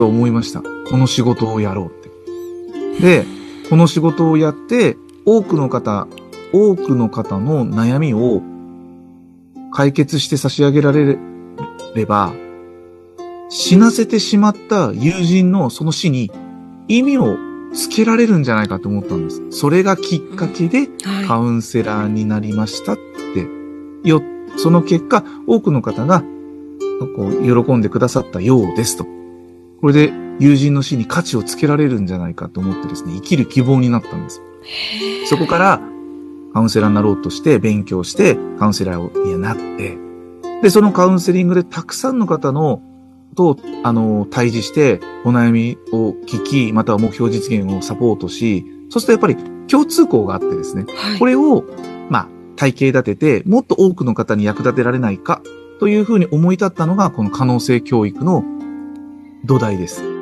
と思いました。この仕事をやろうって。で、この仕事をやって、多くの方の悩みを解決して差し上げられれば、死なせてしまった友人のその死に意味をつけられるんじゃないかと思ったんです。それがきっかけでカウンセラーになりましたって。その結果、多くの方が喜んでくださったようですと。これで友人の死に価値をつけられるんじゃないかと思ってですね、生きる希望になったんです。そこからカウンセラーになろうとして勉強してカウンセラーになって、で、そのカウンセリングでたくさんの方の対峙してお悩みを聞き、または目標実現をサポートし、そうするとやっぱり共通項があってですね、これを、体系立てて、もっと多くの方に役立てられないか、というふうに思い立ったのが、この可能性教育の土台です。